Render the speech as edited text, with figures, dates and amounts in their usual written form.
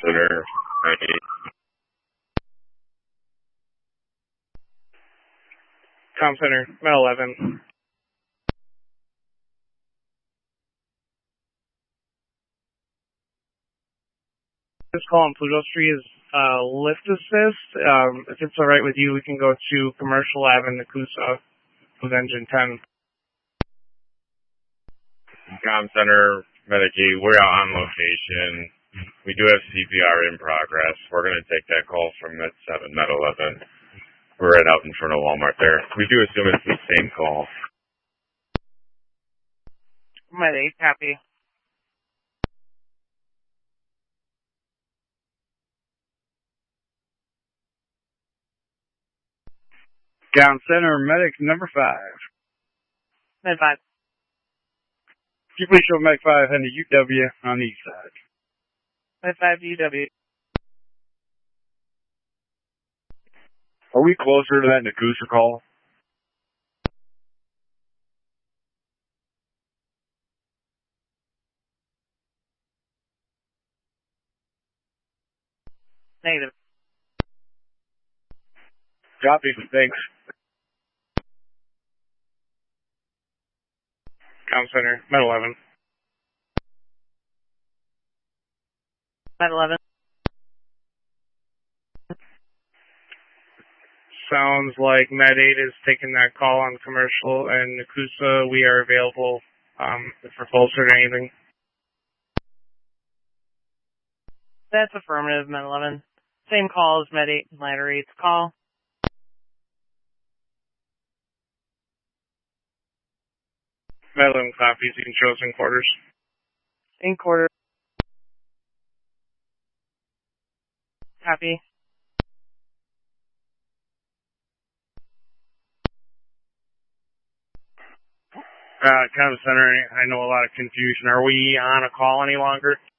Center, 98. Com Center, Med 11. This call on Pluto Street is lift assist. If it's all right with you, we can go to Commercial Lab in Nakusa with engine 10. Com Center, Medicaid, we're out on location. We do have CPR in progress. We're going to take that call from Med 7, Med 11. We're right out in front of Walmart there. We do assume it's the same call. Med 8, copy. Com Center, Medic number 5. Med 5. Could you please show Medic 5 and the UW on the east side? Med 5 UW. Are we closer to that Nakusa call? Negative. Copy. Thanks. Com Center, Med 11. Med 11. Sounds like Med 8 is taking that call on Commercial and Nakusa. We are available if we're closer to anything. That's affirmative, Med 11. Same call as Med 8 and Ladder 8's call. Med 11 copies. You can show us in quarters. In quarters. Copy. Com Center, I know a lot of confusion. Are we on a call any longer?